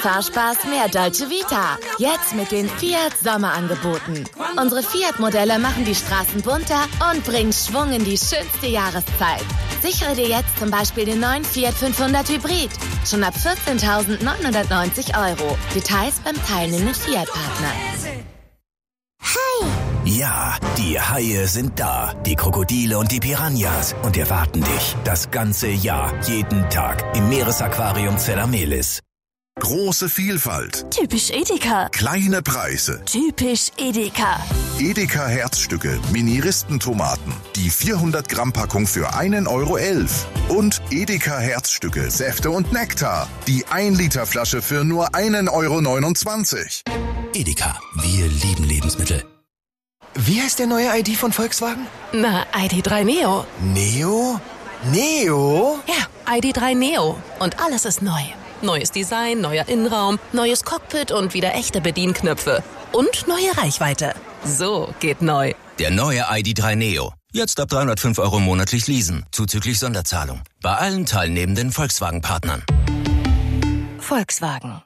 Fahrspaß, mehr Dolce Vita. Jetzt mit den Fiat Sommerangeboten. Unsere Fiat-Modelle machen die Straßen bunter und bringen Schwung in die schönste Jahreszeit. Sichere dir jetzt zum Beispiel den neuen Fiat 500 Hybrid. Schon ab 14.990 €. Details beim teilnehmenden Fiat-Partner. Hi! Ja, die Haie sind da. Die Krokodile und die Piranhas. Und erwarten dich das ganze Jahr, jeden Tag im Meeresaquarium Zella-Mehlis. Große Vielfalt. Typisch Edeka. Kleine Preise. Typisch Edeka. Edeka Herzstücke, Mini-Ristentomaten. Die 400 Gramm Packung für 1,11 € Und Edeka Herzstücke, Säfte und Nektar. Die 1 Liter Flasche für nur 1,29 €. Edeka, wir lieben Lebensmittel. Wie heißt der neue ID von Volkswagen? Na, ID.3 Neo. Neo? Neo? Ja, ID.3 Neo. Und alles ist neu. Neues Design, neuer Innenraum, neues Cockpit und wieder echte Bedienknöpfe. Und neue Reichweite. So geht neu. Der neue ID.3 Neo. Jetzt ab 305 € monatlich leasen, zuzüglich Sonderzahlung. Bei allen teilnehmenden Volkswagen-Partnern. Volkswagen.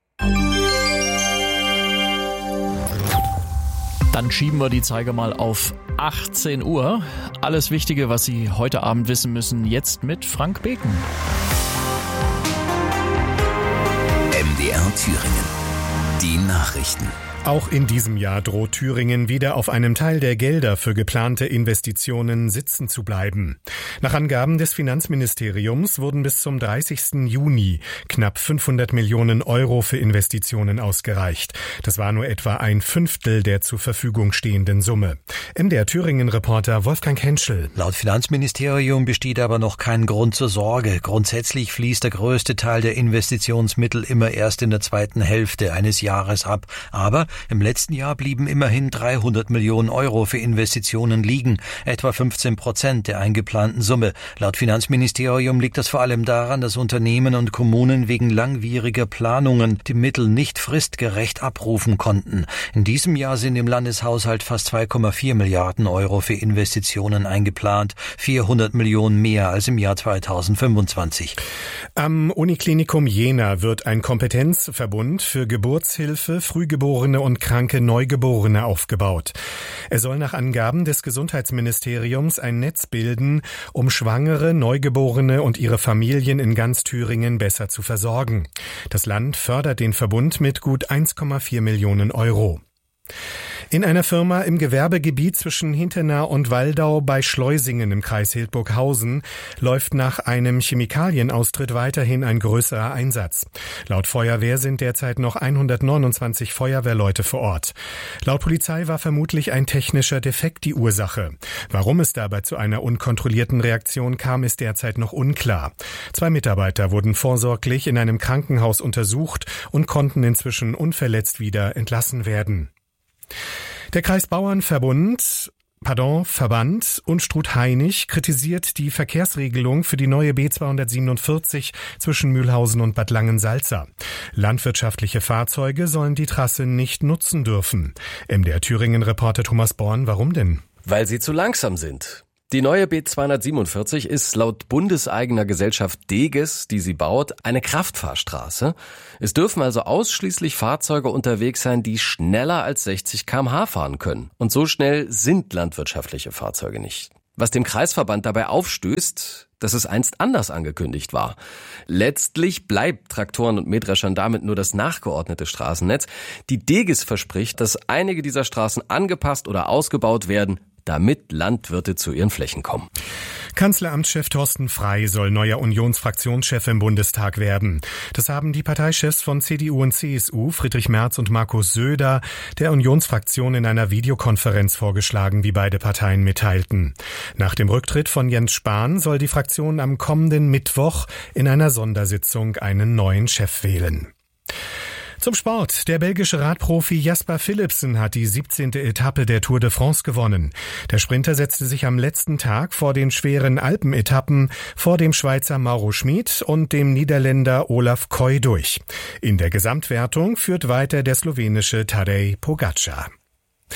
Dann schieben wir die Zeiger mal auf 18 Uhr. Alles Wichtige, was Sie heute Abend wissen müssen, jetzt mit Frank Beken. MDR Thüringen. Die Nachrichten. Auch in diesem Jahr droht Thüringen wieder auf einem Teil der Gelder für geplante Investitionen sitzen zu bleiben. Nach Angaben des Finanzministeriums wurden bis zum 30. Juni knapp 500 Millionen € für Investitionen ausgereicht. Das war nur etwa ein Fünftel der zur Verfügung stehenden Summe. MDR Thüringen-Reporter Wolfgang Henschel. Laut Finanzministerium besteht aber noch kein Grund zur Sorge. Grundsätzlich fließt der größte Teil der Investitionsmittel immer erst in der zweiten Hälfte eines Jahres ab. Aber im letzten Jahr blieben immerhin 300 Millionen € für Investitionen liegen, etwa 15% der eingeplanten Summe. Laut Finanzministerium liegt das vor allem daran, dass Unternehmen und Kommunen wegen langwieriger Planungen die Mittel nicht fristgerecht abrufen konnten. In diesem Jahr sind im Landeshaushalt fast 2,4 Milliarden € für Investitionen eingeplant, 400 Millionen mehr als im Jahr 2025. Am Uniklinikum Jena wird ein Kompetenzverbund für Geburtshilfe, Frühgeborene und kranke Neugeborene aufgebaut. Er soll nach Angaben des Gesundheitsministeriums ein Netz bilden, um Schwangere, Neugeborene und ihre Familien in ganz Thüringen besser zu versorgen. Das Land fördert den Verbund mit gut 1,4 Millionen €. In einer Firma im Gewerbegebiet zwischen Hintena und Waldau bei Schleusingen im Kreis Hildburghausen läuft nach einem Chemikalienaustritt weiterhin ein größerer Einsatz. Laut Feuerwehr sind derzeit noch 129 Feuerwehrleute vor Ort. Laut Polizei war vermutlich ein technischer Defekt die Ursache. Warum es dabei zu einer unkontrollierten Reaktion kam, ist derzeit noch unklar. 2 Mitarbeiter wurden vorsorglich in einem Krankenhaus untersucht und konnten inzwischen unverletzt wieder entlassen werden. Der Kreisbauernverband Unstrut-Hainich kritisiert die Verkehrsregelung für die neue B247 zwischen Mühlhausen und Bad Langensalza. Landwirtschaftliche Fahrzeuge sollen die Trasse nicht nutzen dürfen. MDR Thüringen-Reporter Thomas Born, warum denn? Weil sie zu langsam sind. Die neue B247 ist laut bundeseigener Gesellschaft Deges, die sie baut, eine Kraftfahrstraße. Es dürfen also ausschließlich Fahrzeuge unterwegs sein, die schneller als 60 km/h fahren können. Und so schnell sind landwirtschaftliche Fahrzeuge nicht. Was dem Kreisverband dabei aufstößt, dass es einst anders angekündigt war. Letztlich bleibt Traktoren und Mähdreschern damit nur das nachgeordnete Straßennetz. Die Deges verspricht, dass einige dieser Straßen angepasst oder ausgebaut werden, damit Landwirte zu ihren Flächen kommen. Kanzleramtschef Thorsten Frey soll neuer Unionsfraktionschef im Bundestag werden. Das haben die Parteichefs von CDU und CSU, Friedrich Merz und Markus Söder, der Unionsfraktion in einer Videokonferenz vorgeschlagen, wie beide Parteien mitteilten. Nach dem Rücktritt von Jens Spahn soll die Fraktion am kommenden Mittwoch in einer Sondersitzung einen neuen Chef wählen. Zum Sport. Der belgische Radprofi Jasper Philipsen hat die 17. Etappe der Tour de France gewonnen. Der Sprinter setzte sich am letzten Tag vor den schweren Alpenetappen vor dem Schweizer Mauro Schmid und dem Niederländer Olaf Koy durch. In der Gesamtwertung führt weiter der slowenische Tadej Pogačar.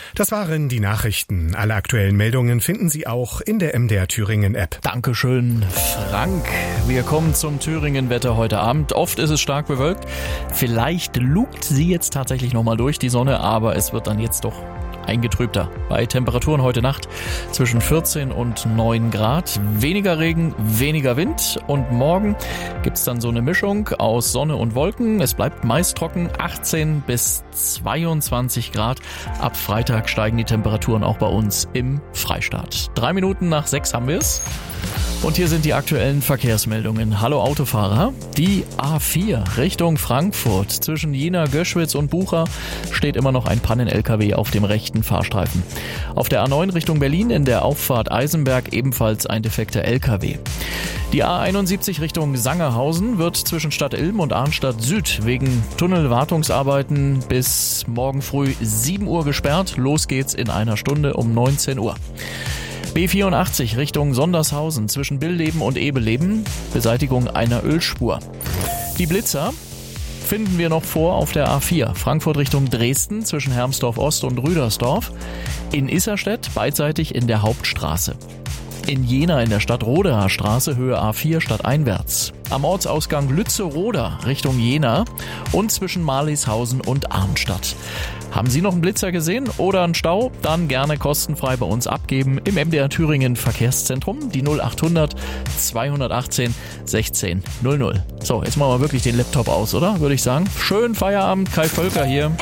Das waren die Nachrichten. Alle aktuellen Meldungen finden Sie auch in der MDR Thüringen App. Dankeschön, Frank. Wir kommen zum Thüringen-Wetter heute Abend. Oft ist es stark bewölkt. Vielleicht lugt sie jetzt tatsächlich nochmal durch, die Sonne, aber es wird dann jetzt doch eingetrübter. Bei Temperaturen heute Nacht zwischen 14 und 9 Grad. Weniger Regen, weniger Wind. Und morgen gibt's dann so eine Mischung aus Sonne und Wolken. Es bleibt meist trocken, 18 bis 22 Grad. Ab Freitag steigen die Temperaturen auch bei uns im Freistaat. 3 Minuten nach 6 haben wir es. Und hier sind die aktuellen Verkehrsmeldungen. Hallo Autofahrer. Die A4 Richtung Frankfurt zwischen Jena, Göschwitz und Bucha steht immer noch ein Pannen-LKW auf dem rechten Fahrstreifen. Auf der A9 Richtung Berlin in der Auffahrt Eisenberg ebenfalls ein defekter LKW. Die A71 Richtung Sangerhausen wird zwischen Stadt Ilm und Arnstadt Süd wegen Tunnelwartungsarbeiten bis morgen früh 7 Uhr gesperrt. Los geht's in einer Stunde um 19 Uhr. B84 Richtung Sondershausen zwischen Billeben und Ebeleben, Beseitigung einer Ölspur. Die Blitzer finden wir noch vor auf der A4, Frankfurt Richtung Dresden zwischen Hermsdorf Ost und Rüdersdorf. In Isserstedt beidseitig in der Hauptstraße. In Jena in der Stadtroderer Straße Höhe A4 stadteinwärts. Am Ortsausgang Lützeroda Richtung Jena und zwischen Marlishausen und Arnstadt. Haben Sie noch einen Blitzer gesehen oder einen Stau? Dann gerne kostenfrei bei uns abgeben im MDR Thüringen Verkehrszentrum, die 0800 218 16 00. So, jetzt machen wir wirklich den Laptop aus, oder? Würde ich sagen. Schönen Feierabend, Kai Völker hier.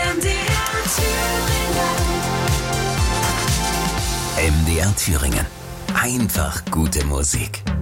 MDR Thüringen. Einfach gute Musik.